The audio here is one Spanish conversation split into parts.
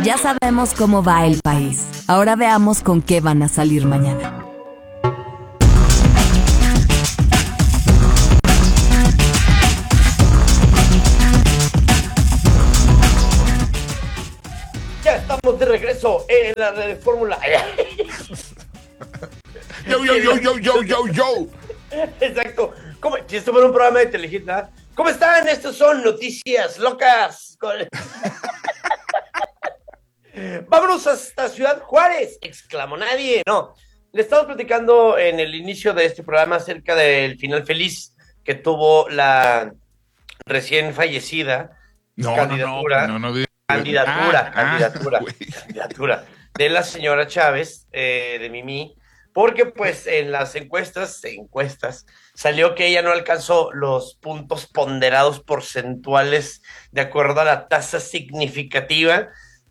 Ya sabemos cómo va el país. Ahora veamos con qué van a salir mañana. Ya estamos de regreso en la red de Fórmula. Yo. Exacto. Si esto fuera un programa de Telehit, ¿verdad? ¿Cómo están? Estos son noticias locas. Vámonos hasta Ciudad Juárez, exclamó nadie. No, le estamos platicando en el inicio de este programa acerca del final feliz que tuvo la recién fallecida candidatura de la señora Chávez, de Mimi, porque pues en las encuestas salió que ella no alcanzó los puntos ponderados porcentuales de acuerdo a la tasa significativa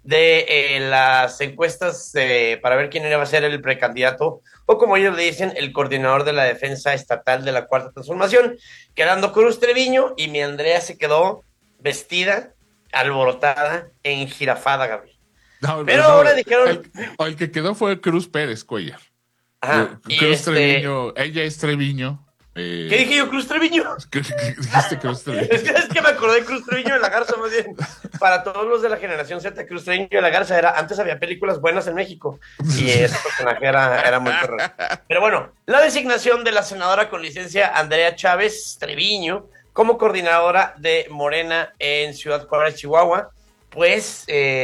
de las encuestas para ver quién iba a ser el precandidato, o como ellos le dicen, el coordinador de la defensa estatal de la Cuarta Transformación, quedando Cruz Treviño, y mi Andrea se quedó vestida, alborotada, enjirafada, Gabriel. Pero ahora dijeron... El que quedó fue Cruz Pérez Cuellar. Ajá, Cruz Treviño, ella es Treviño. ¿Qué dije yo, Cruz Treviño? Dijiste Cruz Treviño. Es que me acordé de Cruz Treviño de la Garza, más bien. Para todos los de la generación Z, Cruz Treviño de la Garza antes había películas buenas en México, y ese personaje era muy perro. Pero bueno, la designación de la senadora con licencia Andrea Chávez Treviño como coordinadora de Morena en Ciudad Juárez, Chihuahua, pues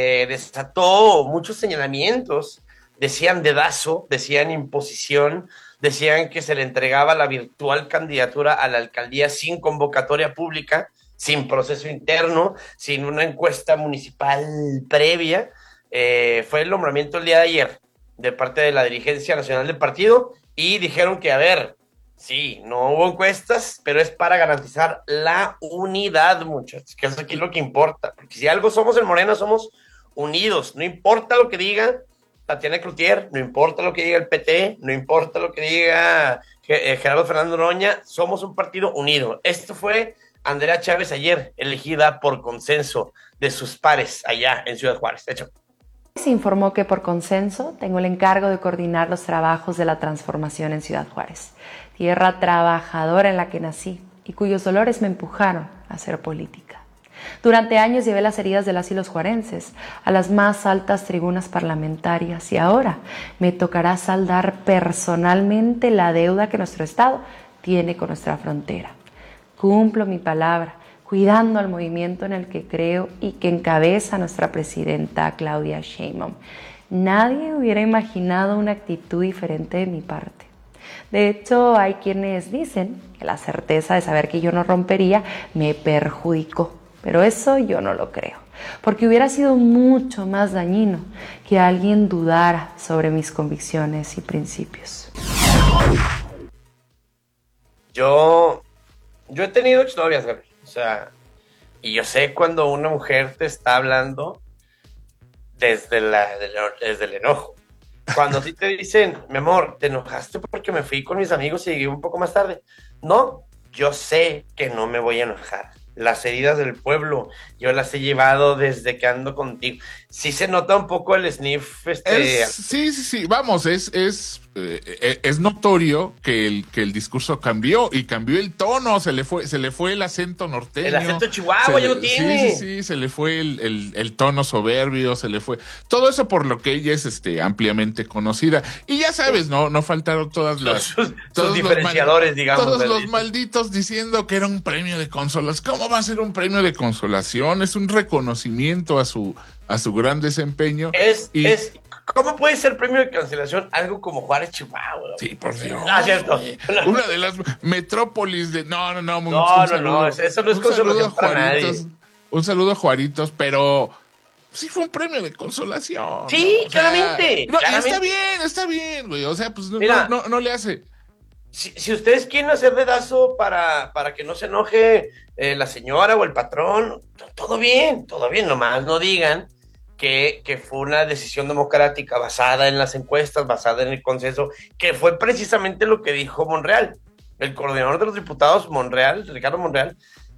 desató muchos señalamientos. Decían dedazo, decían imposición, decían que se le entregaba la virtual candidatura a la alcaldía sin convocatoria pública, sin proceso interno, sin una encuesta municipal previa. Fue el nombramiento el día de ayer de parte de la dirigencia nacional del partido, y dijeron que, a ver, sí, no hubo encuestas, pero es para garantizar la unidad, muchachos, que es aquí lo que importa, porque si algo somos en Morena, somos unidos, no importa lo que diga Tatiana Cloutier, no importa lo que diga el PT, no importa lo que diga Gerardo Fernando Noroña, somos un partido unido. Esto fue Andrea Chávez ayer, elegida por consenso de sus pares allá en Ciudad Juárez. De hecho, se informó que por consenso tengo el encargo de coordinar los trabajos de la transformación en Ciudad Juárez, tierra trabajadora en la que nací y cuyos dolores me empujaron a hacer política. Durante años llevé las heridas de las y los juarenses a las más altas tribunas parlamentarias, y ahora me tocará saldar personalmente la deuda que nuestro Estado tiene con nuestra frontera. Cumplo mi palabra, cuidando al movimiento en el que creo y que encabeza nuestra presidenta Claudia Sheinbaum. Nadie hubiera imaginado una actitud diferente de mi parte. De hecho, hay quienes dicen que la certeza de saber que yo no rompería me perjudicó. Pero eso yo no lo creo, porque hubiera sido mucho más dañino que alguien dudara sobre mis convicciones y principios. Yo he tenido exnovias, Gabriel, o sea, y yo sé cuando una mujer te está hablando desde el enojo. Cuando sí te dicen, mi amor, te enojaste porque me fui con mis amigos y llegué un poco más tarde. No, yo sé que no me voy a enojar. Las heridas del pueblo, yo las he llevado desde que ando contigo. Sí se nota un poco el sniff. Sí, vamos, es notorio que el discurso cambió, y cambió el tono, se le fue el acento norteño. El acento chihuahua ya lo tiene. Sí, se le fue el tono soberbio, se le fue. Todo eso por lo que ella es ampliamente conocida. Y ya sabes, no faltaron todos sus diferenciadores, digamos. Todos los malditos diciendo que era un premio de consolación. ¿Cómo va a ser un premio de consolación? Es un reconocimiento a su gran desempeño. ¿Cómo puede ser premio de cancelación algo como Juárez, Chihuahua? Sí, por Dios. Cierto. Una de las metrópolis de... No, eso no es consolación para nadie. Un saludo a Juaritos, pero sí fue un premio de consolación. Sí, claramente. Está bien, güey. O sea, pues no le hace... Si ustedes quieren hacer dedazo para que no se enoje la señora o el patrón, todo bien, nomás no digan que fue una decisión democrática basada en las encuestas, basada en el consenso, que fue precisamente lo que dijo Monreal. El coordinador de los diputados, Ricardo Monreal,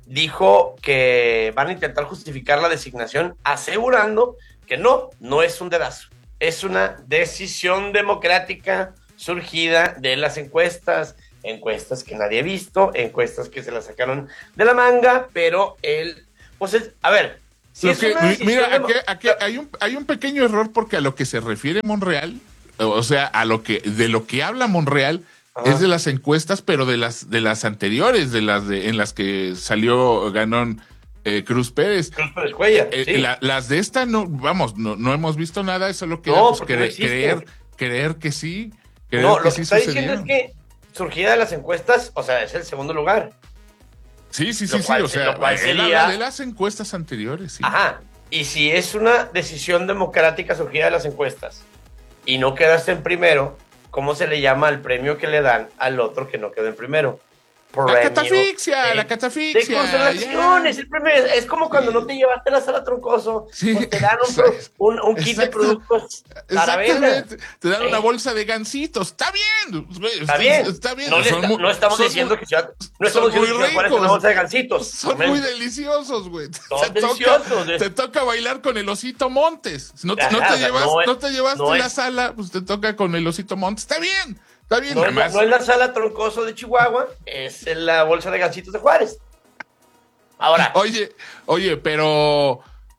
dijo que van a intentar justificar la designación asegurando que no es un dedazo, es una decisión democrática surgida de las encuestas que nadie ha visto, encuestas que se las sacaron de la manga, pero él, pues, a ver, si es una decisión mira, aquí hay un pequeño error porque a lo que se refiere Monreal, o sea, de lo que habla Monreal, es de las encuestas, pero de las anteriores, en las que ganó Cruz Pérez. Cruz Pérez Cuellar, sí. Las de esta no hemos visto nada, eso lo que creer que sí. Lo que está diciendo es que surgida de las encuestas, o sea, es el segundo lugar. Sí, o sea, él habla de las encuestas anteriores, sí. Ajá, y si es una decisión democrática surgida de las encuestas y no quedaste en primero, ¿cómo se le llama al premio que le dan al otro que no quedó en primero? La catafixia. De consolaciones, el premio es como cuando no te llevaste la sala Troncoso, sí, pues te dan un kit de productos para vender. Te dan una bolsa de gansitos. Está bien. Está bien. No estamos diciendo que Ciudad Juárez es una bolsa de gansitos. Son muy deliciosos, güey. Son deliciosos. Te toca bailar con el Osito Montes. No te llevaste la sala, pues te toca con el Osito Montes. Está bien. No es la sala Troncoso de Chihuahua, es la bolsa de gansitos de Juárez. Ahora. Oye, pero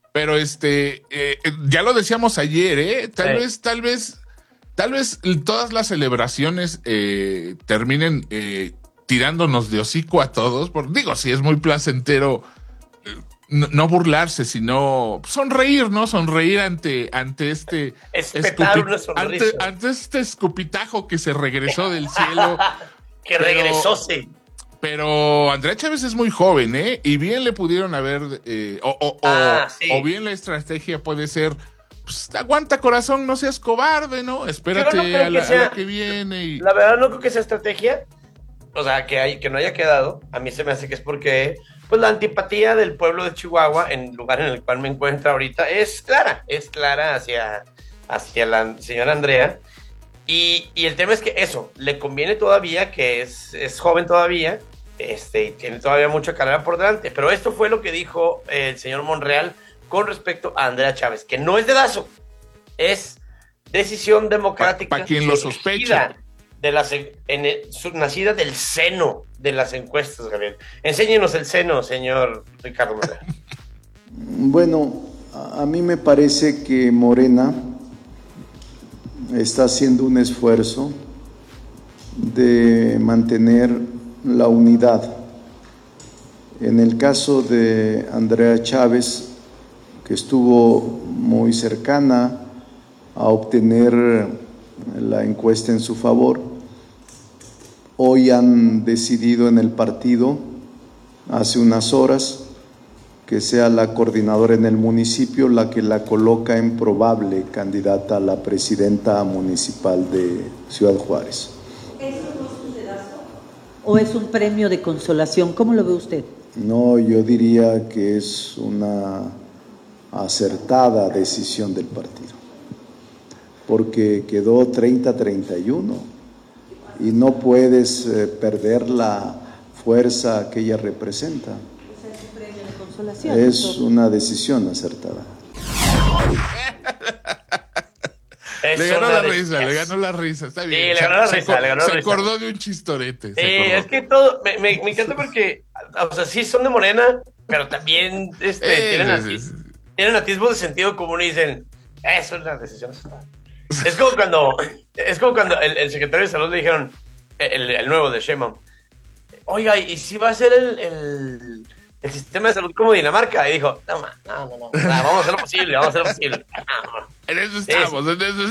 ya lo decíamos ayer, Tal vez todas las celebraciones terminen tirándonos de hocico a todos. Sí es muy placentero no burlarse, sino sonreír, ¿no? Sonreír ante este ante este escupitajo que se regresó del cielo. Regresó, sí. Pero Andrea Chávez es muy joven, y bien le pudieron haber sí. O bien la estrategia puede ser, pues, aguanta corazón, no seas cobarde, ¿no? Espérate a la que viene. La verdad no creo que sea estrategia, o sea, que no haya quedado. A mí se me hace que es porque pues la antipatía del pueblo de Chihuahua, en el lugar en el cual me encuentro ahorita, es clara hacia la señora Andrea, y el tema es que eso, le conviene todavía, que es joven todavía, y tiene todavía mucha carrera por delante, pero esto fue lo que dijo el señor Monreal con respecto a Andrea Chávez, que no es dedazo, es decisión democrática. Para quien lo sospecha. Nacida del seno de las encuestas, Gabriel. Enséñenos el seno, señor Ricardo Monreal. Bueno, a mí me parece que Morena está haciendo un esfuerzo de mantener la unidad. En el caso de Andrea Chávez, que estuvo muy cercana a obtener la encuesta en su favor, hoy han decidido en el partido, hace unas horas, que sea la coordinadora en el municipio la que la coloca en probable candidata a la presidenta municipal de Ciudad Juárez. ¿Eso no es un dedazo o es un premio de consolación? ¿Cómo lo ve usted? No, yo diría que es una acertada decisión del partido, porque quedó 30-31 y no puedes perder la fuerza que ella representa. Es un premio de consolación. Es una decisión acertada. Le ganó la risa, está bien. Sí, le ganó la risa, Se acordó de un chistorete. Es que todo, me encanta porque, o sea, sí son de Morena, pero también tienen atisbos de sentido común y dicen, eso es una decisión acertada. Es como cuando el secretario de Salud le dijeron, el nuevo de Sheinbaum, oiga, ¿y si va a ser el sistema de salud como Dinamarca? Y dijo, no, vamos a hacer lo posible, En eso estamos.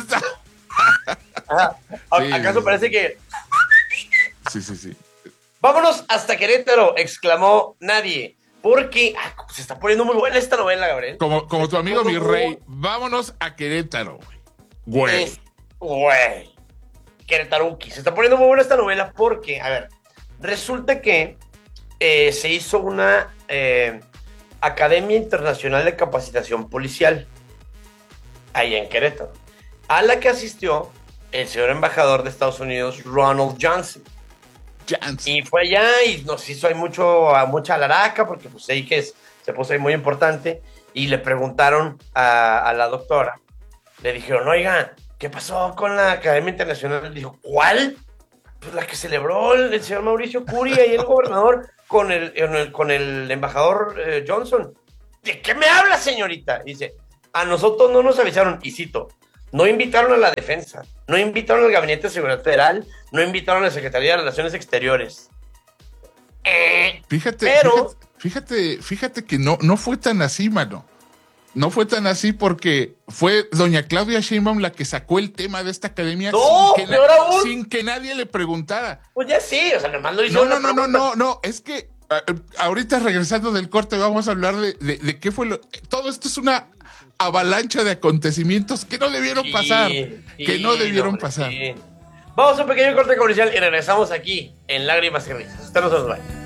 ¿Acaso parece que...? Sí. Vámonos hasta Querétaro, exclamó nadie, porque se está poniendo muy buena esta novela, Gabriel. Como tu amigo mi rey, vámonos a Querétaro, güey. Querétaruki. Se está poniendo muy buena esta novela porque, a ver, resulta que se hizo una Academia Internacional de Capacitación Policial allá en Querétaro, a la que asistió el señor embajador de Estados Unidos, Ronald Johnson. Chance. Y fue allá y nos hizo ahí mucha alaraca, porque pues ahí se puso ahí muy importante, y le preguntaron a la doctora, le dijeron, oiga, ¿qué pasó con la Academia Internacional? Dijo, ¿cuál? Pues la que celebró el señor Mauricio Curi y el gobernador con el embajador Johnson. ¿De qué me habla, señorita? Dice, a nosotros no nos avisaron, y cito, no invitaron a la defensa, no invitaron al Gabinete de Seguridad Federal, no invitaron a la Secretaría de Relaciones Exteriores. Fíjate que no fue tan así, mano. No fue tan así porque fue doña Claudia Sheinbaum la que sacó el tema de esta academia sin que nadie le preguntara. Pues ya sí, o sea, nomás lo hizo. No, es que ahorita regresando del corte vamos a hablar de qué fue todo esto es una avalancha de acontecimientos que no debieron pasar. Vamos a un pequeño corte comercial y regresamos aquí en Lágrimas y Risas. Usted no se nos vaya.